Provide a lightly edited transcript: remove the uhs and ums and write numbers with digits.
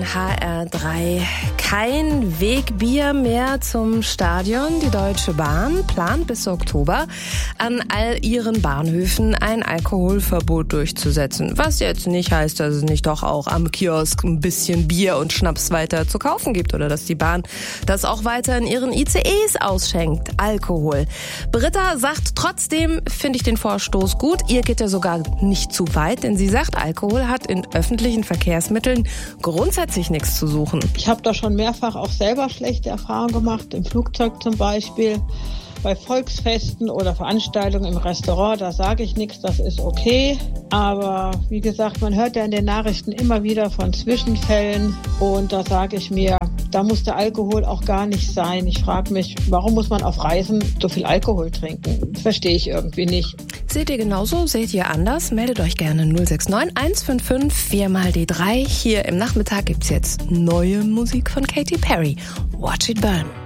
HR3. Kein Wegbier mehr zum Stadion. Die Deutsche Bahn plant bis Oktober an all ihren Bahnhöfen ein Alkoholverbot durchzusetzen. Was jetzt nicht heißt, dass es nicht doch auch am Kiosk ein bisschen Bier und Schnaps weiter zu kaufen gibt oder dass die Bahn das auch weiter in ihren ICEs ausschenkt. Alkohol. Britta sagt trotzdem, finde ich den Vorstoß gut. Ihr geht er sogar nicht zu weit, denn sie sagt, Alkohol hat in öffentlichen Verkehrsmitteln grundsätzlich nichts zu suchen. Ich habe da schon mehrfach auch selber schlechte Erfahrungen gemacht, im Flugzeug zum Beispiel, bei Volksfesten oder Veranstaltungen im Restaurant, da sage ich nichts, das ist okay. Aber wie gesagt, man hört ja in den Nachrichten immer wieder von Zwischenfällen und da sage ich mir, da muss der Alkohol auch gar nicht sein. Ich frage mich, warum muss man auf Reisen so viel Alkohol trinken? Verstehe ich irgendwie nicht. Seht ihr genauso? Seht ihr anders? Meldet euch gerne 069 155 4x3. Hier im Nachmittag gibt's jetzt neue Musik von Katy Perry. Watch It Burn.